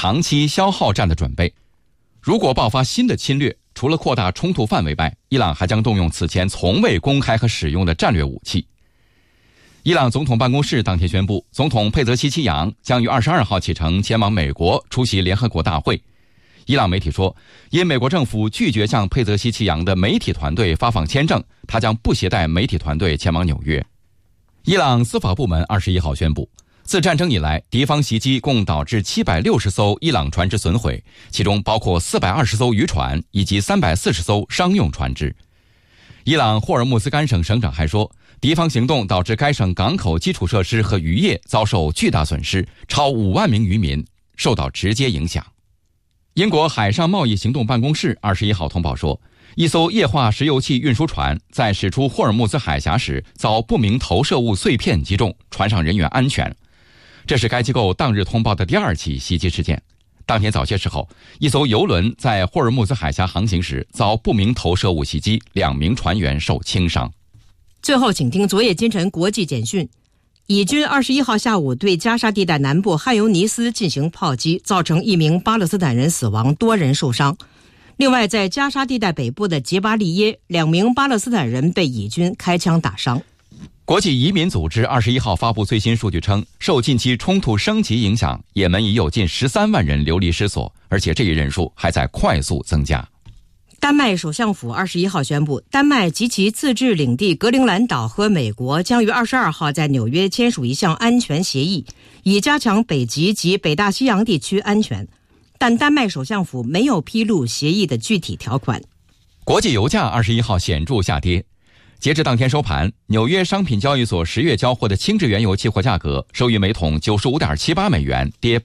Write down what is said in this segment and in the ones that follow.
长期消耗战的准备。如果爆发新的侵略，除了扩大冲突范围外，伊朗还将动用此前从未公开和使用的战略武器。伊朗总统办公室当天宣布，总统佩泽西奇扬将于22号启程前往美国出席联合国大会。伊朗媒体说，因美国政府拒绝向佩泽西奇扬的媒体团队发放签证，他将不携带媒体团队前往纽约。伊朗司法部门21号宣布，自战争以来，敌方袭击共导致760艘伊朗船只损毁，其中包括420艘渔船以及340艘商用船只。伊朗霍尔木兹干省省长还说，敌方行动导致该省港口基础设施和渔业遭受巨大损失，超5万名渔民受到直接影响。英国海上贸易行动办公室21号通报说，一艘液化石油气运输船在驶出霍尔木兹海峡时遭不明投射物碎片击中，船上人员安全。这是该机构当日通报的第2起袭击事件。当天早些时候，一艘邮轮在霍尔木兹海峡航行时遭不明投射物袭击，2名船员受轻伤。 最后请听昨夜今晨国际简讯。以军21号下午对加沙地带南部汉尤尼斯进行炮击，造成1名巴勒斯坦人死亡，多人受伤。另外，在加沙地带北部的杰巴利耶，2名巴勒斯坦人被以军开枪打伤。 国际移民组织21号发布最新数据称，受近期冲突升级影响，也门已有近13万人流离失所，而且这一人数还在快速增加。 丹麦首相府21号宣布，丹麦及其自治领地格陵兰岛和美国将于22号在纽约签署一项安全协议，以加强北极及北大西洋地区安全。但丹麦首相府没有披露协议的具体条款。 国际油价21号显著下跌。截至当天收盘，纽约商品交易所10月交货的轻质原油期货价格收于每桶 95.78 美元，跌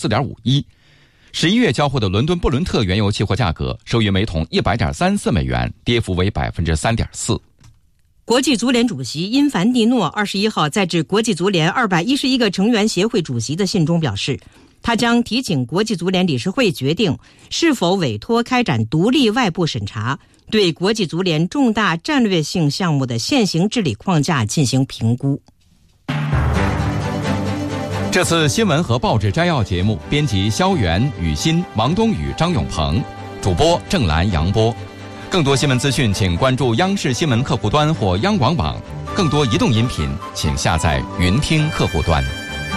4.51%。11月交货的伦敦布伦特原油期货价格收于每桶 100.34 美元，跌幅为 3.4%。 国际足联主席因凡蒂诺21号在致国际足联211个成员协会主席的信中表示，他将提请国际足联理事会决定是否委托开展独立外部审查，对国际足联重大战略性项目的现行治理框架进行评估。 这次新闻和报纸摘要节目编辑肖元、雨欣、王东宇、张永鹏，主播郑兰、杨波。更多新闻资讯请关注央视新闻客户端或央广网，更多移动音频请下载云听客户端。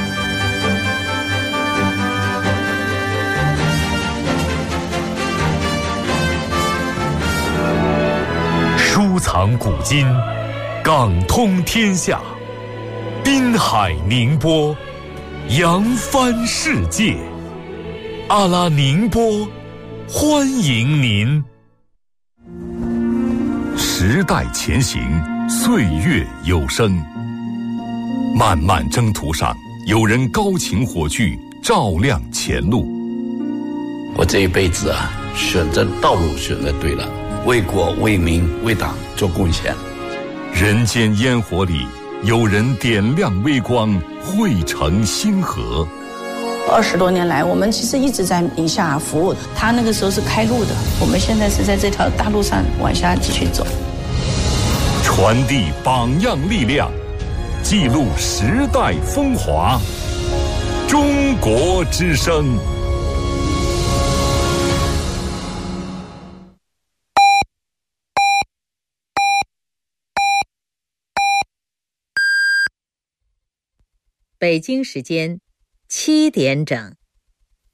收藏古今，港通天下，滨海宁波，扬帆世界。阿拉宁波，欢迎您。时代前行，岁月有声。漫漫征途上，有人高擎火炬，照亮前路。 我这一辈子选择道路选择对了，为国为民为党做贡献。 人间烟火里，有人点亮微光，汇成星河。 20多年来，我们其实一直在宁夏服务，他那个时候是开路的，我们现在是在这条大路上往下继续走， 传递榜样力量，记录时代风华。中国之声。 北京时间7点整。